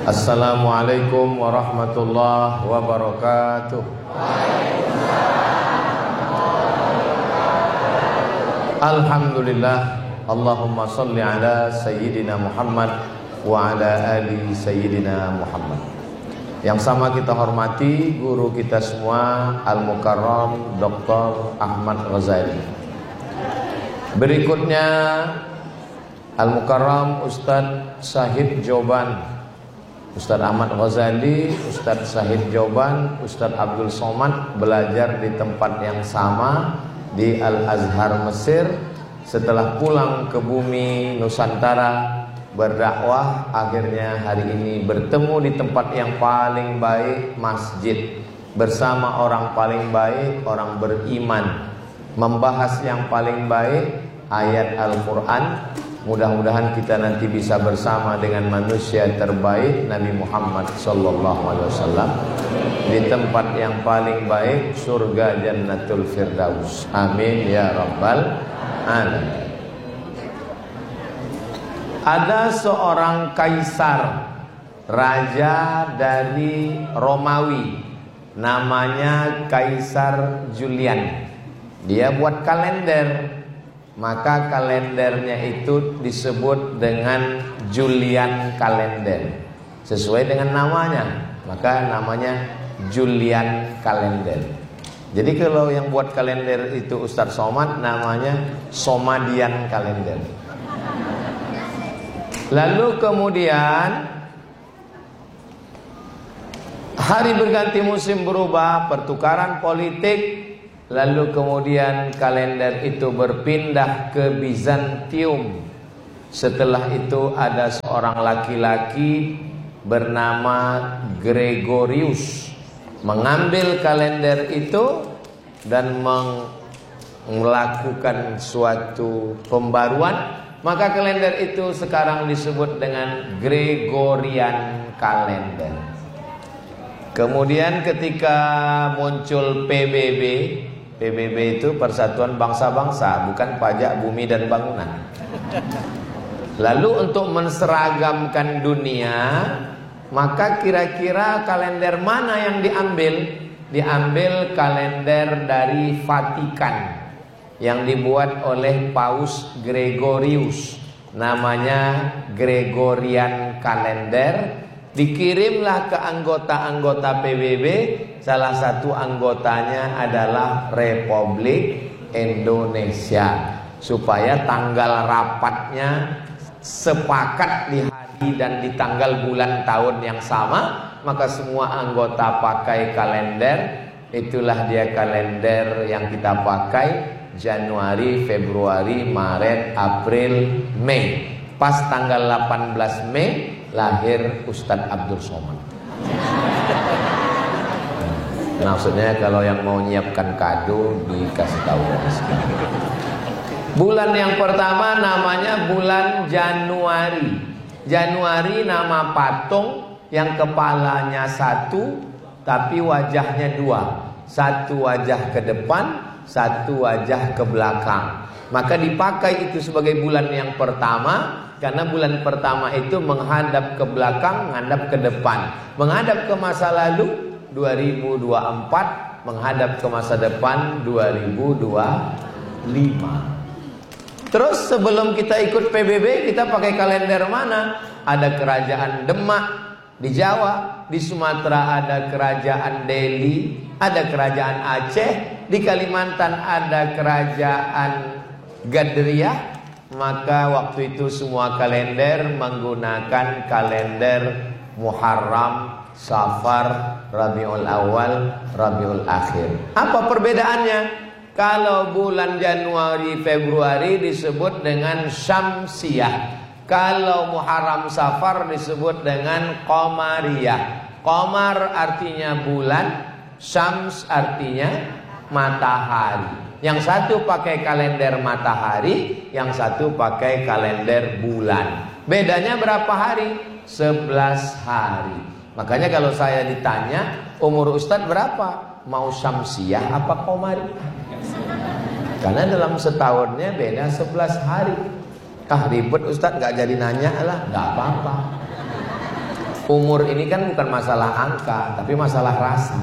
Assalamualaikum warahmatullahi wabarakatuh. Alhamdulillah. Allahumma salli ala Sayyidina Muhammad wa ala ali Sayyidina Muhammad. Yang sama kita hormati guru kita semua, Al-Mukarram Dr. Ahmad Ghazali. Berikutnya Al-Mukarram Ustadz Syahid Joban, Ustadz Ahmad Ghazali, Ustadz Syahid Joban, Ustadz Abdul Somad belajar di tempat yang sama di Al-Azhar Mesir. Setelah pulang ke bumi Nusantara berdakwah, akhirnya hari ini bertemu di tempat yang paling baik, masjid, bersama orang paling baik, orang beriman, membahas yang paling baik, ayat Al-Quran. Mudah-mudahan kita nanti bisa bersama dengan manusia terbaik Nabi Muhammad SAW di tempat yang paling baik, surga Jannatul Firdaus. Amin ya rabbal alamin. Ada seorang kaisar, raja dari Romawi, namanya Kaisar Julian. Dia buat kalender, maka kalendernya itu disebut dengan Julian kalender, sesuai dengan namanya, maka namanya Julian kalender. Jadi kalau yang buat kalender itu Ustadz Somad, namanya Somadian kalender. Lalu kemudian hari berganti musim berubah, pertukaran politik. Lalu kemudian kalender itu berpindah ke Bizantium. Setelah itu ada seorang laki-laki bernama Gregorius mengambil kalender itu dan melakukan suatu pembaruan. Maka kalender itu sekarang disebut dengan Gregorian kalender. Kemudian ketika muncul PBB itu Persatuan Bangsa-Bangsa, bukan Pajak Bumi dan Bangunan. Lalu untuk menseragamkan dunia, maka kira-kira kalender mana yang diambil? Diambil kalender dari Vatikan yang dibuat oleh Paus Gregorius, namanya Gregorian kalender. Dikirimlah ke anggota-anggota PBB. Salah satu anggotanya adalah Republik Indonesia, supaya tanggal rapatnya sepakat di hari dan di tanggal bulan tahun yang sama. Maka semua anggota pakai kalender. Itulah dia kalender yang kita pakai, Januari, Februari, Maret, April, Mei. Pas tanggal 18 Mei lahir Ustadz Abdul Somad. Maksudnya kalau yang mau nyiapkan kado dikasih tahu. Bulan yang pertama namanya bulan Januari. Januari nama patung yang kepalanya satu tapi wajahnya dua. Satu wajah ke depan, satu wajah ke belakang. Maka dipakai itu sebagai bulan yang pertama, karena bulan pertama itu menghadap ke belakang, menghadap ke depan. Menghadap ke masa lalu 2024, menghadap ke masa depan 2025. Terus sebelum kita ikut PBB, kita pakai kalender mana? Ada kerajaan Demak di Jawa, di Sumatera ada kerajaan Delhi, ada kerajaan Aceh, di Kalimantan ada kerajaan Gadriah. Maka waktu itu semua kalender menggunakan kalender Muharram, Safar, Rabiul Awal, Rabiul Akhir. Apa perbedaannya? Kalau bulan Januari, Februari disebut dengan Syamsiyah. Kalau Muharram, Safar disebut dengan Qamariyah. Qamar artinya bulan, Syams artinya matahari. Yang satu pakai kalender matahari, yang satu pakai kalender bulan. Bedanya berapa hari? 11 hari. Makanya kalau saya ditanya, umur Ustadz berapa? Mau Syamsiyah apa Qamariyah? Karena dalam setahunnya beda 11 hari. Ribet Ustadz, gak jadi nanya lah. Gak apa-apa. Umur ini kan bukan masalah angka, tapi masalah rasa.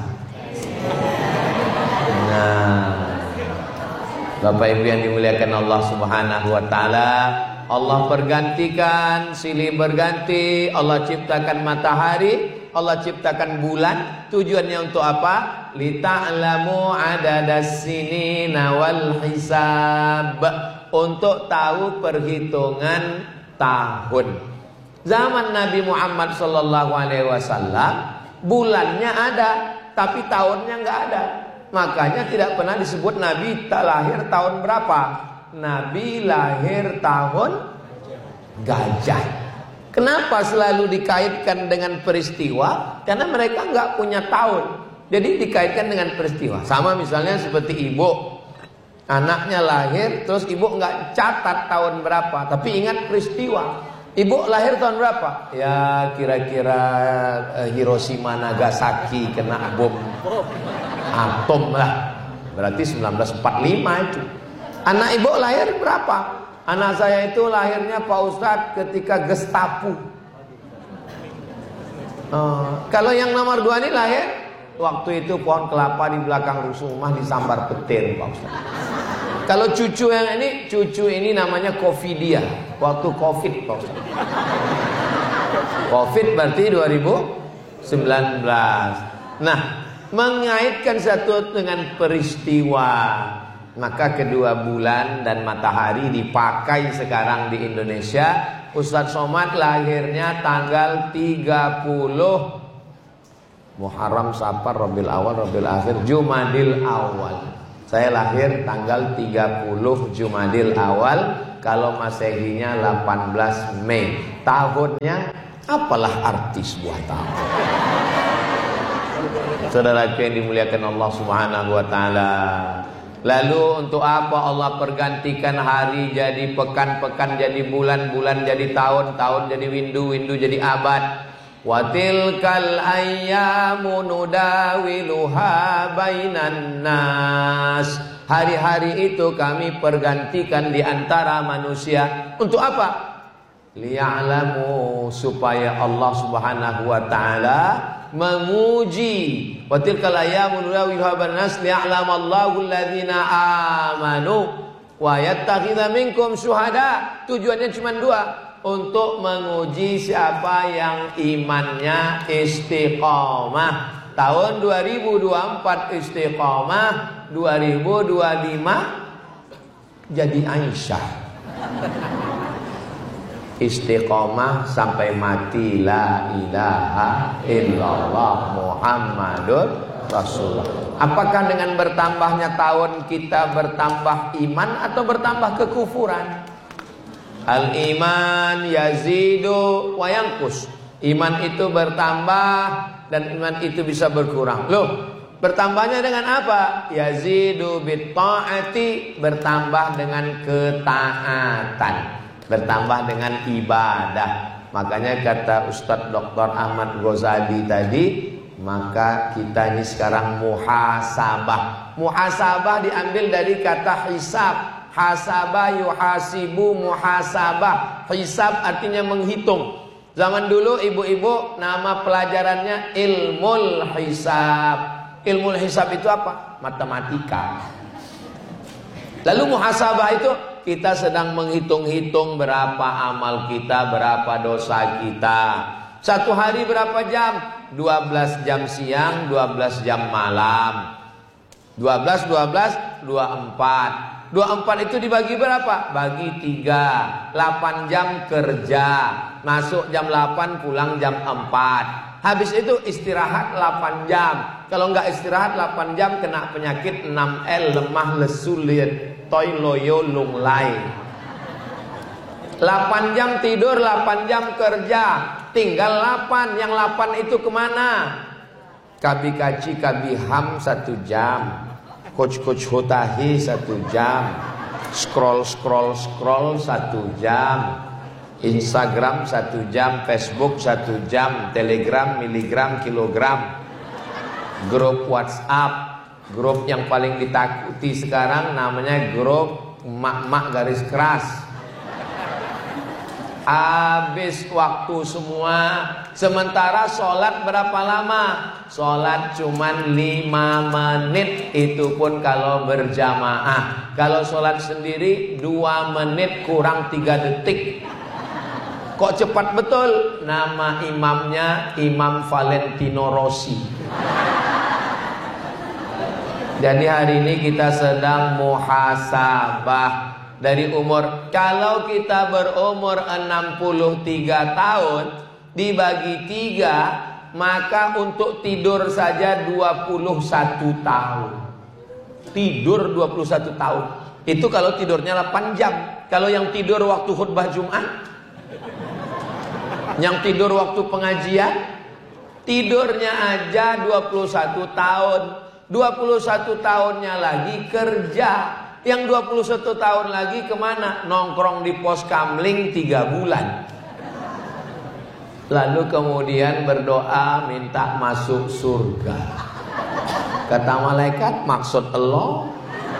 Nah, Bapak Ibu yang dimuliakan Allah Subhanahu wa taala, Allah bergantikan, silih berganti, Allah ciptakan matahari, Allah ciptakan bulan. Tujuannya untuk apa? Lita'lamu adadas sinina wal hisab, untuk tahu perhitungan tahun. Zaman Nabi Muhammad sallallahu alaihi wasallam bulannya ada, tapi tahunnya nggak ada. Makanya tidak pernah disebut Nabi lahir tahun berapa. Nabi lahir tahun gajah. Kenapa selalu dikaitkan dengan peristiwa? Karena mereka nggak punya tahun, jadi dikaitkan dengan peristiwa. Sama misalnya seperti ibu, anaknya lahir, terus ibu nggak catat tahun berapa, tapi ingat peristiwa. Ibu lahir tahun berapa? Ya kira-kira Hiroshima Nagasaki kena bom atom lah. Berarti 1945 itu. Anak ibu lahir berapa? Anak saya itu lahirnya Pak Ustadz ketika Gestapo. Kalau yang nomor 2 ini lahir waktu itu pohon kelapa di belakang rumah disambar petir, Pak Ustadz. Kalau cucu yang ini, cucu ini namanya Covidia, waktu Covid, Pak Ustadz. Covid berarti 2019. Nah, mengaitkan satu dengan peristiwa, maka kedua bulan dan matahari dipakai sekarang di Indonesia. Ustadz Somad lahirnya tanggal 30 Muharram, Safar, Rabiul Awal, Rabiul Akhir, Jumadil Awal. Saya lahir tanggal 30 Jumadil Awal, kalau Masehinya 18 Mei. Tahunnya apalah arti sebuah tahun. Saudaraku yang dimuliakan Allah Subhanahu wa taala. Lalu untuk apa Allah pergantikan hari jadi pekan, pekan jadi bulan, bulan jadi tahun, tahun jadi windu, windu jadi abad. Wa tilkal ayyamu nudawiluha bainan nas. Hari-hari itu kami pergantikan di antara manusia. Untuk apa? Liya'lamu, supaya Allah Subhanahu wa taala menguji. Wa tilkal ayyamu nudawiluha bainan nas liya'lamallahu alladhina amanu wa yattakhidha minkum syuhada. Tujuannya cuma 2, untuk menguji siapa yang imannya istiqomah. Tahun 2024 istiqomah, 2025 jadi Aisyah. Istiqomah sampai mati, la ilaha illallah Muhammadur Rasulullah. Apakah dengan bertambahnya tahun kita bertambah iman atau bertambah kekufuran? Al-iman yazidu wa yanqus. Iman itu bertambah dan iman itu bisa berkurang. Loh, bertambahnya dengan apa? Yazidu bit ta'ati, bertambah dengan ketaatan, bertambah dengan ibadah. Makanya kata Ustadz Dr. Ahmad Ghazali tadi, maka kita ini sekarang muhasabah. Muhasabah diambil dari kata hisab. Hasabah yuhasibu muhasabah. Hisab artinya menghitung. Zaman dulu ibu-ibu nama pelajarannya ilmul hisab. Ilmul hisab itu apa? Matematika. Lalu muhasabah itu kita sedang menghitung-hitung berapa amal kita, berapa dosa kita. Satu hari berapa jam? 12 jam siang, 12 jam malam. 12, 12, 24. 24 itu dibagi berapa? Bagi 3. 8 jam kerja, masuk jam 8, pulang jam 4. Habis itu istirahat 8 jam. Kalau enggak istirahat 8 jam kena penyakit 6L, lemah, lesu, liat, toy, loyo, lunglai. 8 jam tidur, 8 jam kerja, tinggal 8. Yang 8 itu kemana? Kabi kaci, kabi ham 1 jam, coach hotahi 1 jam, scroll 1 jam, Instagram 1 jam, Facebook 1 jam, Telegram, miligram, kilogram, grup WhatsApp, grup yang paling ditakuti sekarang namanya grup emak-emak garis keras. habis waktu semua. Sementara sholat berapa lama? Sholat cuman 5 menit, itu pun kalau berjamaah. Kalau sholat sendiri 2 menit kurang 3 detik. Kok cepat betul? Nama imamnya Imam Valentino Rossi. Jadi hari ini kita sedang muhasabah dari umur. Kalau kita berumur 63 tahun dibagi 3, maka untuk tidur saja 21 tahun. Tidur 21 tahun. Itu kalau tidurnya 8 jam. Kalau yang tidur waktu khutbah Jumat, yang tidur waktu pengajian, tidurnya aja 21 tahun. 21 tahunnya lagi kerja. Yang 21 tahun lagi kemana? Nongkrong di pos kamling 3 bulan. Lalu kemudian berdoa minta masuk surga. Kata malaikat, maksud Allah.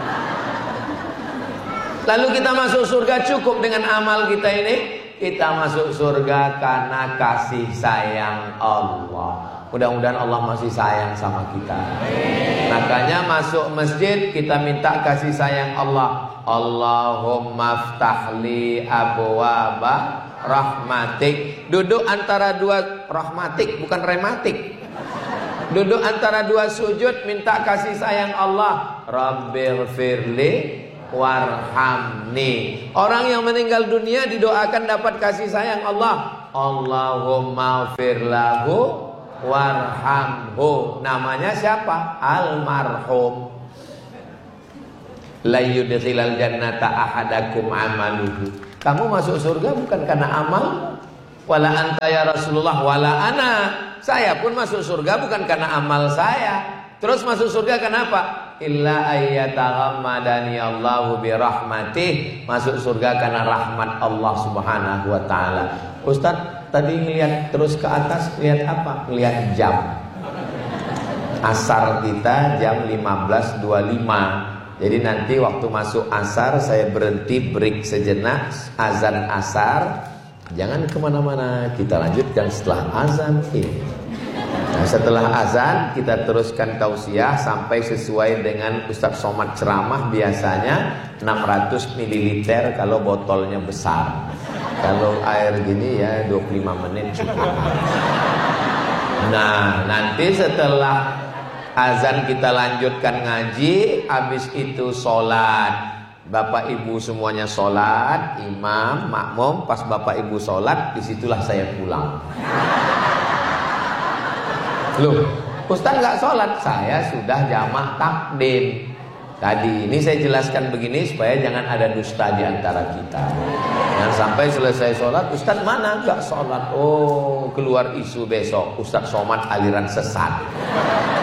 Lalu kita masuk surga cukup dengan amal kita ini. Kita masuk surga karena kasih sayang Allah. Mudah-mudahan Allah masih sayang sama kita. Makanya masuk masjid kita minta kasih sayang Allah. Allahumma ftahli abwaba rahmatik. Duduk antara 2 rahmatik, bukan rematik. Duduk antara 2 sujud minta kasih sayang Allah. Rabbighfirli warhamni. Orang yang meninggal dunia didoakan dapat kasih sayang Allah. Allahumma firlahu warhamhu. Namanya siapa? Almarhum. La yudkhilal jannata ahadakum amaluhu. Kamu masuk surga bukan karena amal. Wala anta ya Rasulullah wala ana. Saya pun masuk surga bukan karena amal saya. Terus masuk surga kenapa? Illa ayyataghammadani Allahu birahmatih. Masuk surga karena rahmat Allah Subhanahu wa taala. Ustaz, tadi ngelihat terus ke atas, lihat apa? Lihat jam. Asar kita jam 15.25. Jadi nanti waktu masuk asar saya berhenti break sejenak, azan asar. Jangan kemana-mana, kita lanjutkan setelah azan ini. Nah, setelah azan kita teruskan tausiah sampai sesuai dengan Ustaz Somad ceramah, biasanya 600 ml kalau botolnya besar. Kalau air gini ya 25 menit cukup. Nah, nanti setelah azan kita lanjutkan ngaji, habis itu sholat. Bapak ibu semuanya sholat, imam, makmum. Pas bapak ibu sholat, disitulah saya pulang. Loh, Ustaz nggak sholat? Saya sudah jamak takdim. Tadi ini saya jelaskan begini supaya jangan ada dusta di antara kita. Jangan sampai selesai sholat, Ustaz mana? Nggak sholat. Oh, keluar isu besok Ustaz Somad aliran sesat.